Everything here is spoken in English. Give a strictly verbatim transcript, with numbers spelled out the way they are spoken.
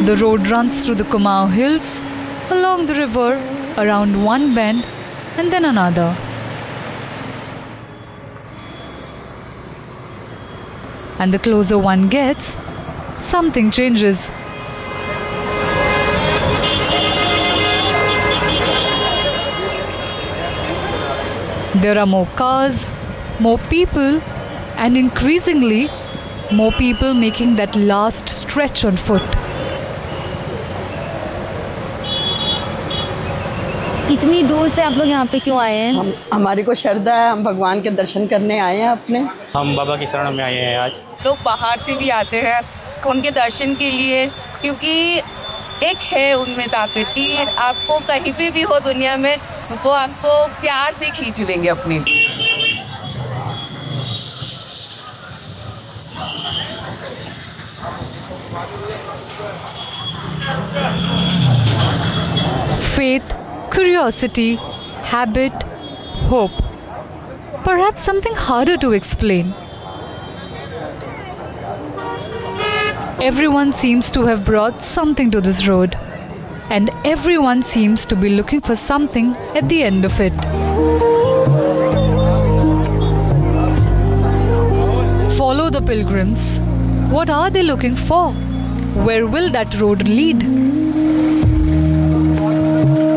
The road runs through the Kumaon Hills, along the river, around one bend and then another. And the closer one gets, something changes. There are more cars, more people, and increasingly more people making that last stretch on foot. इतनी दूर से आप लोग यहाँ पे क्यों आए हैं? हम हमारी को श्रद्धा है, हम भगवान के दर्शन करने आए हैं अपने। हम बाबा की शरण में आए हैं आज। लोग बाहर से भी आते हैं उनके दर्शन के लिए, क्योंकि एक है उनमें ताकत कि आपको कहीं पे भी हो दुनिया में वो आपको प्यार से खींच लेंगे अपने लिए। Faith, curiosity, habit, hope. Perhaps something harder to explain. Everyone seems to have brought something to this road, and everyone seems to be looking for something at the end of it. Follow the pilgrims. What are they looking for? Where will that road lead?